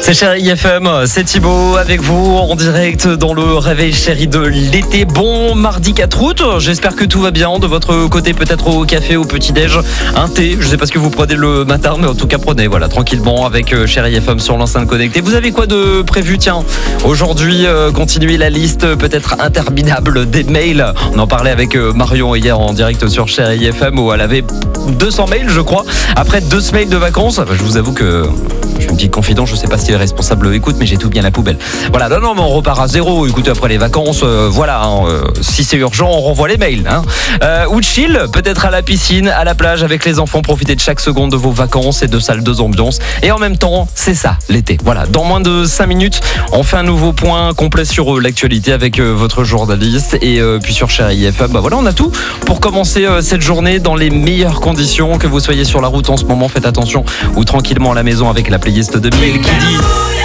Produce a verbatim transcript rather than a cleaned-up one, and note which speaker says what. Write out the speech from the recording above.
Speaker 1: C'est Chérie F M, c'est Thibaut avec vous en direct dans le réveil chéri de l'été. Bon mardi quatre août, j'espère que tout va bien de votre côté, peut-être au café, au petit-déj, un thé, je sais pas ce que vous prenez le matin, mais en tout cas prenez voilà tranquillement avec Chérie F M sur l'enceinte connectée. Vous avez quoi de prévu? Tiens, aujourd'hui, euh, continuez la liste peut-être interminable des mails. On en parlait avec euh, Marion hier en direct sur Chérie F M où elle avait deux cents mails je crois, après deux semaines de vacances. Je vous avoue que je suis une petite confident, je sais pas si les responsables écoutent, mais j'ai tout bien la poubelle. Voilà, non, non, mais on repart à zéro. Écoutez, après les vacances, euh, voilà, hein, euh, si c'est urgent, on renvoie les mails. Hein. Euh, ou chill, peut-être à la piscine, à la plage, avec les enfants, profitez de chaque seconde de vos vacances et de salles de ambiance. Et en même temps, c'est ça, l'été. Voilà, dans moins de cinq minutes, on fait un nouveau point complet sur euh, l'actualité avec euh, votre journaliste et euh, puis sur Chérie F M. Bah voilà, on a tout pour commencer euh, cette journée dans les meilleures conditions. Que vous soyez sur la route en ce moment, faites attention, ou tranquillement à la maison avec la playlist de Mille qui dit.